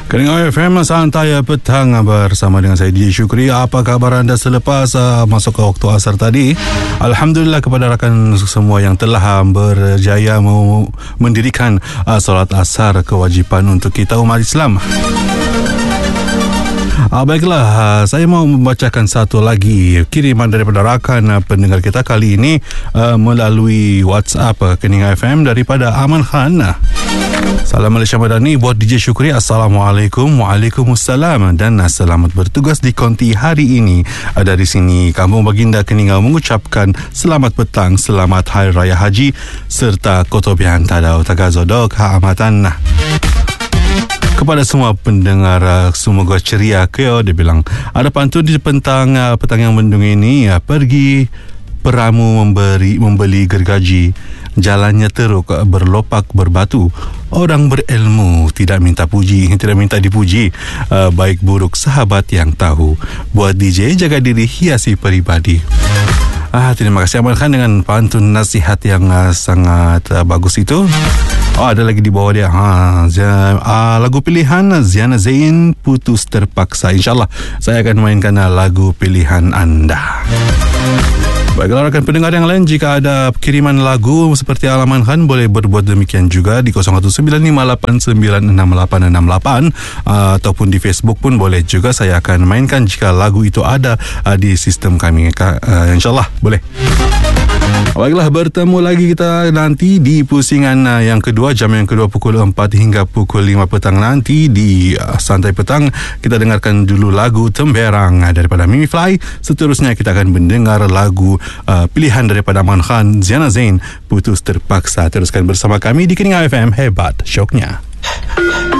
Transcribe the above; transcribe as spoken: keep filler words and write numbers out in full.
Kening F M Santai Petang bersama dengan saya D J Syukri. Apa khabar anda selepas uh, masuk ke waktu asar tadi? Alhamdulillah kepada rakan semua yang telah uh, berjaya mau mendirikan uh, solat asar, kewajipan untuk kita umat Islam. Ah, baiklah, uh, saya mau membacakan satu lagi kiriman daripada rakan uh, pendengar kita kali ini uh, melalui WhatsApp uh, Kening F M daripada Aman Khan. Salam Malaysia Madani buat D J Syukri. Assalamualaikum. Waalaikumsalam dan selamat bertugas di konti hari ini. Dari sini Kampung Baginda Keningau mengucapkan selamat petang, selamat Hari Raya Haji serta Kotobihan Tadau Tagazodok Haamatan. Kepada semua pendengar, semoga ceria keo. Dia bilang ada pantun di petang petang yang mendung ini, pergi peramu memberi membeli gergaji, jalannya teruk berlopak berbatu, orang berilmu tidak minta puji, tidak minta dipuji, uh, baik buruk sahabat yang tahu. Buat D J jaga diri, hiasi peribadi. Ah, terima kasih Amal Khan dengan pantun nasihat yang uh, sangat uh, bagus itu. Oh, ada lagi di bawah dia. Ha, Zia, uh, lagu pilihan Ziana Zain, Putus Terpaksa. InsyaAllah saya akan mainkan uh, lagu pilihan anda. Baiklah rakan pendengar yang lain, jika ada kiriman lagu seperti Alaman Khan, boleh berbuat demikian juga di kosong satu sembilan lima lapan sembilan enam lapan enam lapan uh, ataupun di Facebook pun boleh juga. Saya akan mainkan jika lagu itu ada uh, di sistem kami. Uh, InsyaAllah boleh. Baiklah, bertemu lagi kita nanti di pusingan uh, yang kedua, jam yang kedua pukul empat hingga pukul lima petang nanti di uh, Santai Petang. Kita dengarkan dulu lagu Temberang uh, daripada Mimi Fly. Seterusnya kita akan mendengar lagu uh, pilihan daripada Aman Khan, Ziana Zain, Putus Terpaksa. Teruskan bersama kami di Kening F M, hebat syoknya.